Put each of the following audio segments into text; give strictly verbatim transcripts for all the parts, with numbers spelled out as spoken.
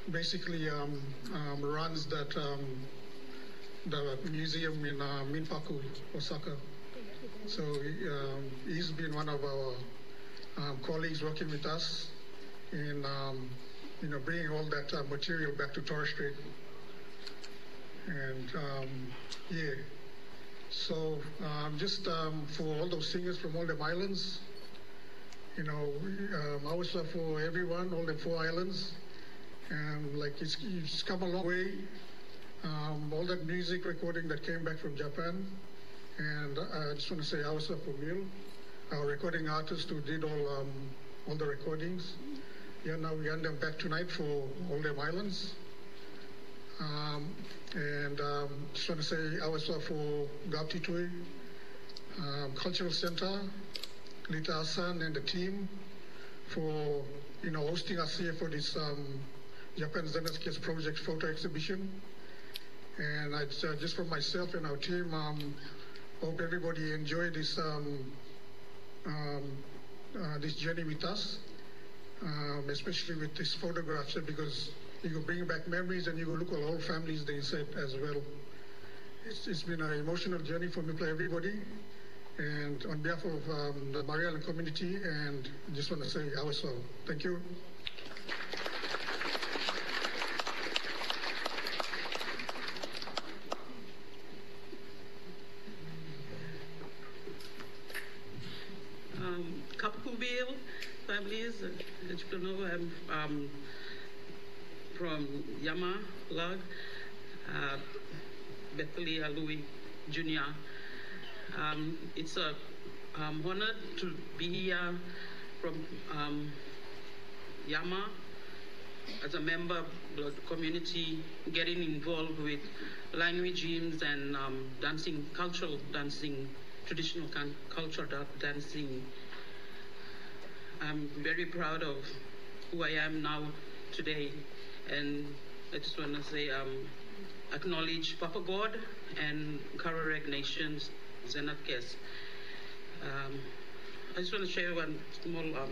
basically um, um, runs that um, the museum in uh, Minpaku, Osaka. So um, he's been one of our um, colleagues working with us in um, you know bringing all that uh, material back to Torres Strait. And um, yeah, so um, just um, for all those singers from all the islands, you know, um, also for everyone, all the four islands, and like it's, it's come a long way. Um, all that music recording that came back from Japan, and I just want to say also for Mil, our recording artist who did all um, all the recordings. Yeah, now we hand them back tonight for all them islands. Um, and um, just want to say also for Gaptitui, um, Cultural Center, Lita Hassan and the team for you know hosting us here for this um, Japan Zenitsuke's project photo exhibition. And I uh, just for myself and our team, um, hope everybody enjoyed this um, um, uh, this journey with us, um, especially with these photographs, because you can bring back memories and you can look at all families they said as well. It's, it's been an emotional journey for me, for everybody. And on behalf of um, the Maria Island community, and I just want to say our so. Thank you. Um, Kapukubil families, as you know, I'm um, from Yama, Lag, uh, Bethany Louis Junior Um, it's a um, honor to be here from um, Yama as a member of the community, getting involved with language gyms and um, dancing, cultural dancing, traditional cultural dancing. I'm very proud of who I am now today, and I just want to say um, acknowledge Papa God and Karareg Nations Zenitsuke. Um, I just want to share one small um,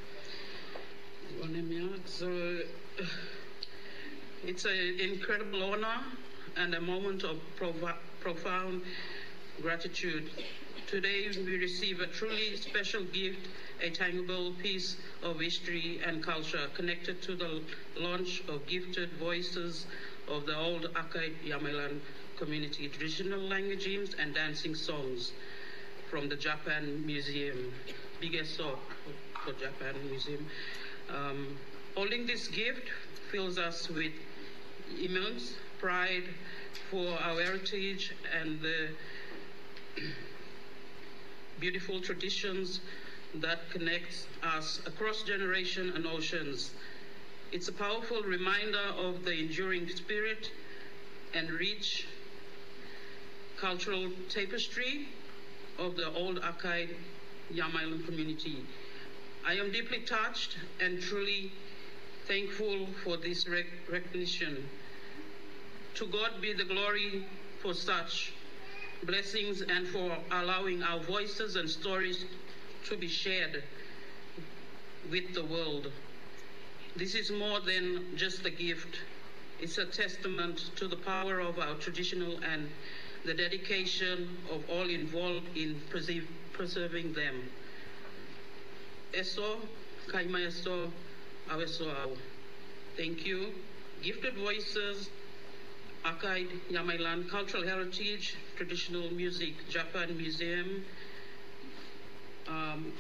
one so uh, it's an incredible honor and a moment of prov- profound gratitude. Today we receive a truly special gift, a tangible piece of history and culture connected to the launch of Gifted Voices of the old Akai Yamailand community, traditional language hymns and dancing songs from the Japan Museum, biggest song for Japan Museum. Um, holding this gift fills us with immense pride for our heritage and the beautiful traditions that connects us across generations and oceans. It's a powerful reminder of the enduring spirit and rich cultural tapestry of the old Akai Yamailand community. I am deeply touched and truly thankful for this rec- recognition. To God be the glory for such blessings and for allowing our voices and stories to be shared with the world. This is more than just a gift. It's a testament to the power of our traditional and the dedication of all involved in preserve, preserving them. Eso, kaima eso, aweso au. Thank you. Gifted Voices, Akai Yamailand Cultural Heritage, Traditional Music, Japan Museum, um,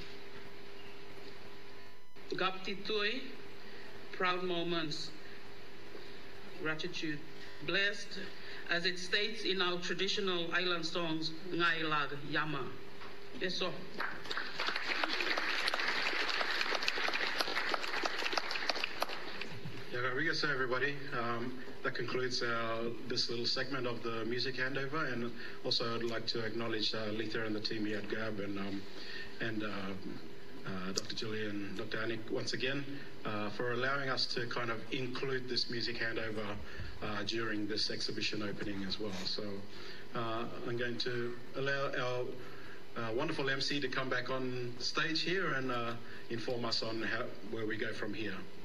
Gaptitui, Proud Moments, Gratitude. Blessed, as it states in our traditional island songs, Ngai Lag Yama. Eso. Yeah, so everybody, um, that concludes our, this little segment of the music handover, and also I'd like to acknowledge uh, Letha and the team here at G A B and, um, and uh, uh, Doctor Julie and Doctor Anik once again uh, for allowing us to kind of include this music handover uh, during this exhibition opening as well. So uh, I'm going to allow our uh, wonderful M C to come back on stage here and uh, inform us on how, where we go from here.